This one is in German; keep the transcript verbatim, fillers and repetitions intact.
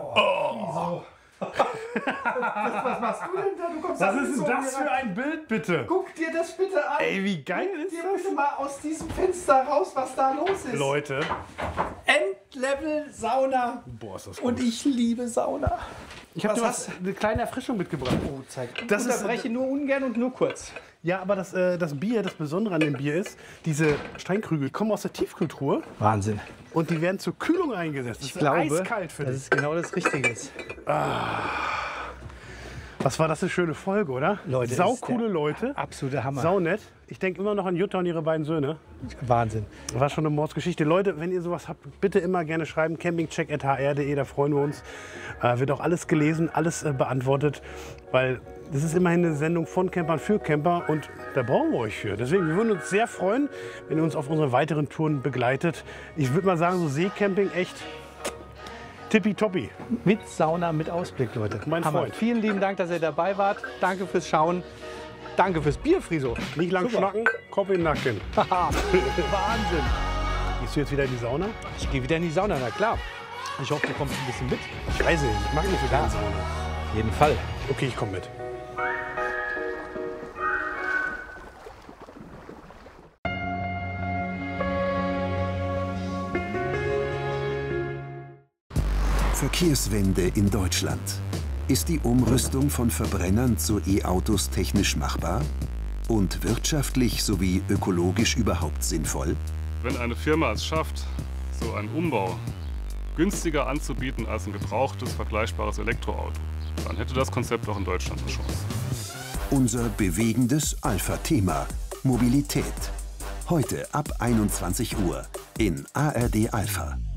Oh. das, was machst du denn da? Du kommst Was da ist so denn das rein. für ein Bild, bitte? Guck dir das bitte an. Ey, wie geil Guck ist dir das? bitte mal aus diesem Fenster raus, was da los ist. Leute. Endlevel-Sauna. Boah, ist das gut. Und ich liebe Sauna. Ich habe Was dir hast was, eine kleine Erfrischung mitgebracht. Oh, zeig. Das Ich ist- unterbreche nur ungern und nur kurz. Ja, aber das, äh, das Bier, das Besondere an dem Bier ist, diese Steinkrügel kommen aus der Tiefkühltruhe Wahnsinn. und die werden zur Kühlung eingesetzt. Das Ich ist glaube, eiskalt für dass dich. es genau das Richtige ist. Was war das eine schöne Folge, oder? Leute, saucoole ist der Leute. Absoluter Hammer. Saunett. Ich denke immer noch an Jutta und ihre beiden Söhne. Wahnsinn. War schon eine Mordsgeschichte. Leute, wenn ihr sowas habt, bitte immer gerne schreiben. campingcheck at h r punkt d e, da freuen wir uns. Äh, wird auch alles gelesen, alles äh, beantwortet. Weil das ist immerhin eine Sendung von Campern für Camper und da brauchen wir euch für. Deswegen, wir würden uns sehr freuen, wenn ihr uns auf unseren weiteren Touren begleitet. Ich würde mal sagen, so Seecamping echt tippitoppi. Mit Sauna, mit Ausblick, Leute. Mein Hammer. Freund. Vielen lieben Dank, dass ihr dabei wart. Danke fürs Schauen. Danke fürs Bier, Friso. Nicht lang Super. schnacken, Kopf in den Nacken. Haha, Wahnsinn. Gehst du jetzt wieder in die Sauna? Ich gehe wieder in die Sauna, na klar. Ich hoffe, du kommst ein bisschen mit. Ich weiß nicht, ich mag nicht so gerne Sauna. Auf jeden Fall. Okay, ich komme mit. Verkehrswende in Deutschland. Ist die Umrüstung von Verbrennern zu E-Autos technisch machbar? Und wirtschaftlich sowie ökologisch überhaupt sinnvoll? Wenn eine Firma es schafft, so einen Umbau günstiger anzubieten als ein gebrauchtes, vergleichbares Elektroauto, dann hätte das Konzept auch in Deutschland eine Chance. Unser bewegendes Alpha-Thema: Mobilität. Heute ab einundzwanzig Uhr in A R D Alpha.